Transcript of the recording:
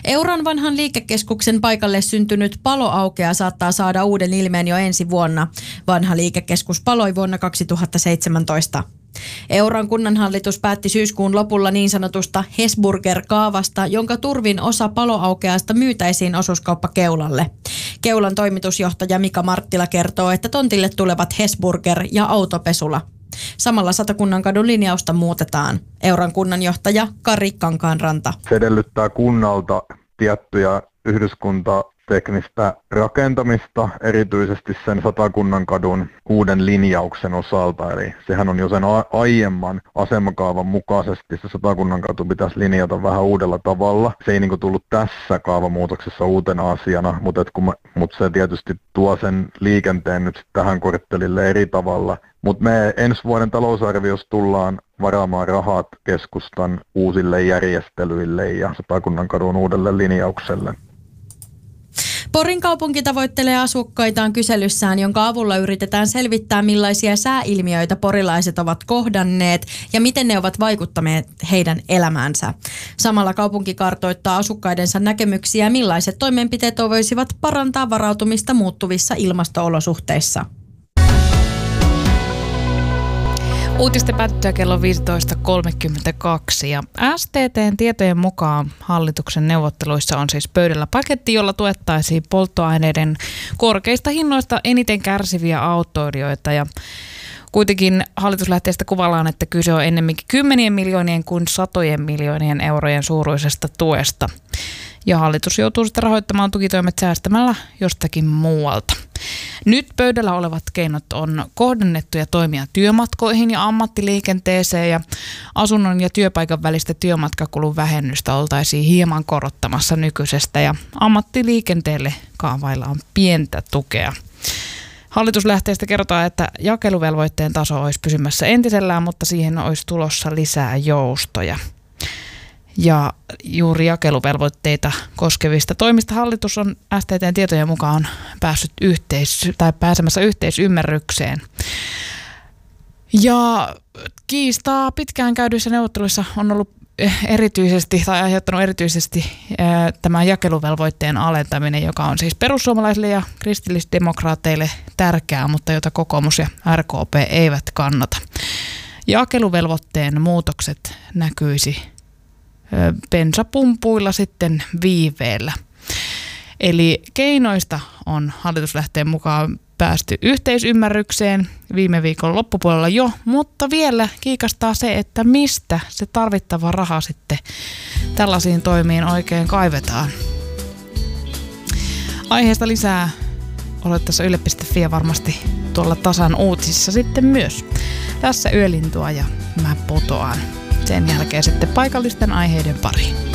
Euron vanhan liikekeskuksen paikalle syntynyt paloaukea saattaa saada uuden ilmeen jo ensi vuonna. Vanha liikekeskus paloi vuonna 2017. Euron kunnanhallitus päätti syyskuun lopulla niin sanotusta Hesburger-kaavasta, jonka turvin osa paloaukeasta myytäisiin osuuskauppa Keulalle. Keulan toimitusjohtaja Mika Marttila kertoo, että tontille tulevat Hesburger ja autopesula. Samalla Satakunnankadun linjausta muutetaan. Euron kunnanjohtaja Kari Kankaanranta. Se edellyttää kunnalta tiettyjä yhdyskuntateknistä rakentamista, erityisesti sen Satakunnankadun uuden linjauksen osalta. Eli sehän on jo sen aiemman asemakaavan mukaisesti, se Satakunnankatu pitäisi linjata vähän uudella tavalla. Se ei tullut tässä kaavamuutoksessa uutena asiana, mutta se tietysti tuo sen liikenteen nyt tähän korttelille eri tavalla. Mutta me ensi vuoden talousarviossa tullaan varaamaan rahat keskustan uusille järjestelyille ja Satakunnankadun uudelle linjaukselle. Porin kaupunki tavoittelee asukkaitaan kyselyssään, jonka avulla yritetään selvittää, millaisia sääilmiöitä porilaiset ovat kohdanneet ja miten ne ovat vaikuttaneet heidän elämäänsä. Samalla kaupunki kartoittaa asukkaidensa näkemyksiä, millaiset toimenpiteet voisivat parantaa varautumista muuttuvissa ilmasto-olosuhteissa. Uutisten päättyy kello 15.32 ja STT:n tietojen mukaan hallituksen neuvotteluissa on siis pöydällä paketti, jolla tuettaisiin polttoaineiden korkeista hinnoista eniten kärsiviä autoilijoita ja kuitenkin hallituslähteestä kuvaillaan, että kyse on ennemminkin kymmenien miljoonien kuin satojen miljoonien eurojen suuruisesta tuesta. Ja hallitus joutuu sitten rahoittamaan tukitoimet säästämällä jostakin muualta. Nyt pöydällä olevat keinot on kohdennettuja toimia työmatkoihin ja ammattiliikenteeseen ja asunnon ja työpaikan välistä työmatkakulun vähennystä oltaisiin hieman korottamassa nykyisestä ja ammattiliikenteelle kaavaillaan pientä tukea. Hallituslähteestä kerrotaan, että jakeluvelvoitteen taso olisi pysymässä entisellään, mutta siihen olisi tulossa lisää joustoja. Ja juuri jakeluvelvoitteita koskevista toimista hallitus on STT:n tietojen mukaan pääsemässä yhteisymmärrykseen. Ja kiistaa pitkään käydyissä neuvotteluissa on ollut aiheuttanut erityisesti tämä jakeluvelvoitteen alentaminen, joka on siis perussuomalaisille ja kristillisdemokraateille tärkeää, mutta jota kokoomus ja RKP eivät kannata. Jakeluvelvoitteen muutokset näkyisi bensapumpuilla sitten viiveellä. Eli keinoista on hallituslähteen mukaan päästy yhteisymmärrykseen viime viikon loppupuolella jo, mutta vielä kiikastaa se, että mistä se tarvittava raha sitten tällaisiin toimiin oikein kaivetaan. Aiheesta lisää olet Yle.fi ja varmasti tuolla tasan uutisissa sitten myös. Tässä Yölintua ja mä putoan. Sen jälkeen sitten paikallisten aiheiden pariin.